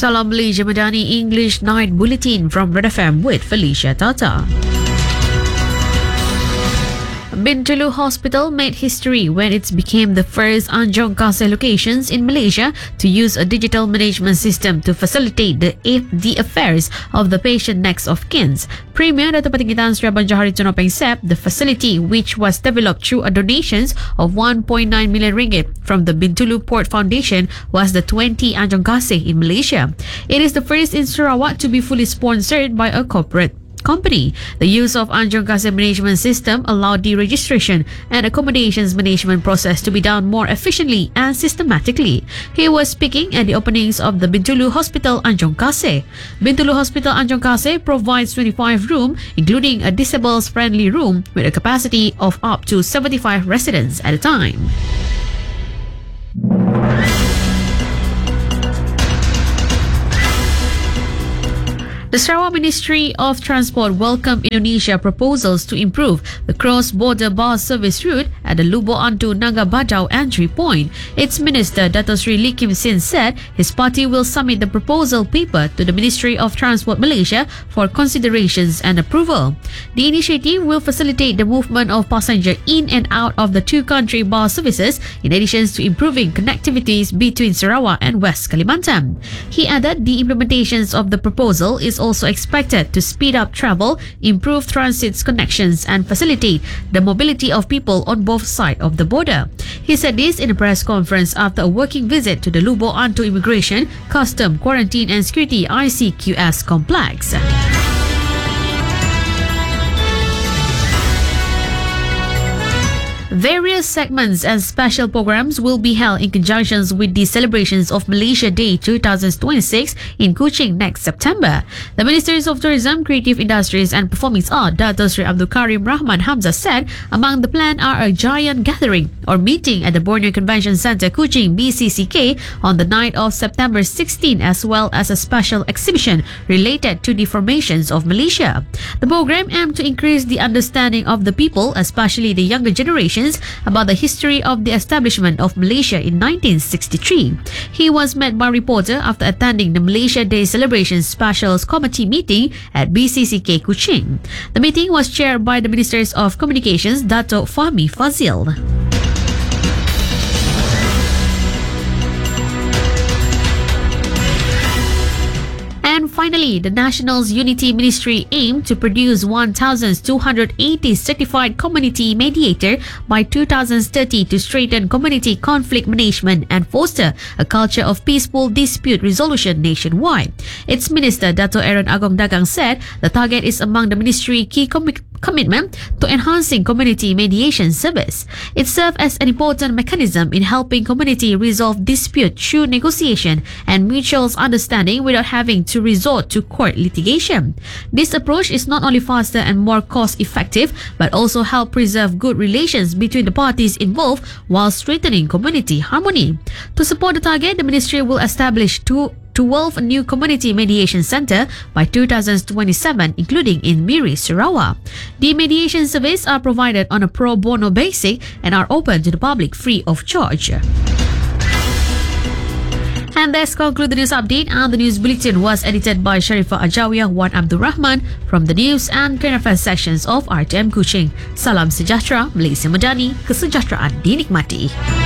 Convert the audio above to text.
Salam Malaysia Madani English Night Bulletin from Red FM with Felicia Tata. Bintulu Hospital made history when it became the first Anjong Kasih locations in Malaysia to use a digital management system to facilitate the affairs of the patient next of kin. Premier Dato' Patikitan Sri Abang Johari Tunopeng said the facility, which was developed through a donations of 1.9 million ringgit from the Bintulu Port Foundation, was the 20 Anjong Kasih in Malaysia. It is the first in Sarawak to be fully sponsored by a corporate company. The use of Anjong Kasih management system allowed the registration and accommodations management process to be done more efficiently and systematically. He was speaking at the openings of the Bintulu Hospital Anjong Kasih. Bintulu Hospital Anjong Kasih provides 25 rooms, including a disabled-friendly room with a capacity of up to 75 residents at a time. The Sarawak Ministry of Transport welcomed Indonesia proposals to improve the cross-border bus service route at the Lubuk Antu Naga Badau entry point. Its Minister Dato' Sri Lee Kim Sin said his party will submit the proposal paper to the Ministry of Transport Malaysia for considerations and approval. The initiative will facilitate the movement of passengers in and out of the two-country bus services, in addition to improving connectivities between Sarawak and West Kalimantan. He added the implementations of the proposal is also expected to speed up travel, improve transit connections and facilitate the mobility of people on both sides of the border. He said this in a press conference after a working visit to the Lubuk Antu Immigration, Custom, Quarantine and Security ICQS complex. Various segments and special programs will be held in conjunction with the celebrations of Malaysia Day 2026 in Kuching next September. The Ministers of Tourism, Creative Industries and Performing Arts, Dato' Sri Abdul Karim Rahman Hamzah said among the plan are a giant gathering or meeting at the Borneo Convention Centre Kuching BCCK on the night of September 16, as well as a special exhibition related to the formations of Malaysia. The program aimed to increase the understanding of the people, especially the younger generations, about the history of the establishment of Malaysia in 1963. He was met by reporter after attending the Malaysia Day Celebrations Specials Committee meeting at BCCK Kuching. The meeting was chaired by the Ministers of Communications, Dato' Fahmi Fazil. And finally, the National's Unity Ministry aimed to produce 1,280 certified community mediator by 2030 to strengthen community conflict management and foster a culture of peaceful dispute resolution nationwide. Its Minister Dato' Aaron Agong Dagang said the target is among the ministry's key commitment to enhancing community mediation service. It serves as an important mechanism in helping community resolve dispute through negotiation and mutual understanding without having to resort to court litigation. This approach is not only faster and more cost-effective, but also help preserve good relations between the parties involved while strengthening community harmony. To support the target, the ministry will establish 12 new community mediation centre by 2027, including in Miri, Sarawak. The mediation services are provided on a pro bono basis and are open to the public free of charge. And that's conclude the news update, and the news bulletin was edited by Sharifah Ajawiyah Wan Abdul Rahman from the news and current affairs sections of RTM Kuching. Salam sejahtera, Malaysia Madani, kesejahteraan dinikmati.